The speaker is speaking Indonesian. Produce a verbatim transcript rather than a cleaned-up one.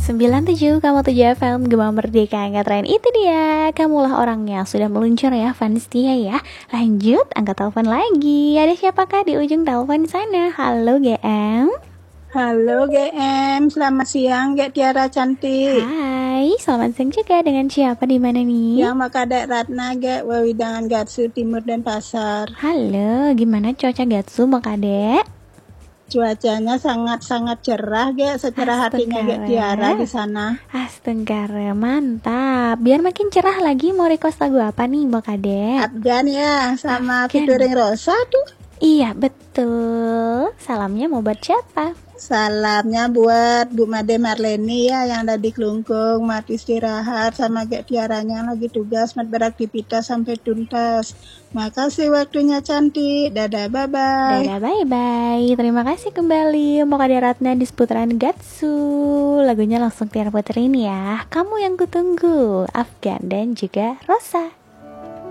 sembilan tujuh koma tujuh F M Gema Merdeka Ngetren. Itu dia, kamulah orangnya. Sudah meluncur ya fans dia ya. Lanjut, angkat telepon lagi. Ada siapakah di ujung telepon sana? Halo G M. Halo G M, selamat siang G Tiara cantik. Hai, selamat siang juga. Dengan siapa di mana nih? Yang Makadek Ratna G, Wewidangan Gatsu Timur Denpasar. Halo, gimana cuaca Gatsu Makadek? Cuacanya sangat-sangat cerah G, secerah hatinya G Tiara di sana. Astengkara, mantap. Biar makin cerah lagi, mau request lagu apa nih Makadek? Afgan ya, sama Afgan. featuring Rosa tuh. Iya betul. Salamnya mau buat siapa? Salamnya buat Bu Made Marleni ya yang ada di Kelungkung, mat istirahat sama G Tiaranya lagi tugas, mat beraktivitas sampai tuntas. Makasih waktunya cantik. Dadah, bye-bye. Dadah, bye-bye. Terima kasih kembali Makadek Ratna di seputaran Gatsu. Lagunya langsung Tiara puterin ya. Kamu yang kutunggu, Afgan dan juga Rosa.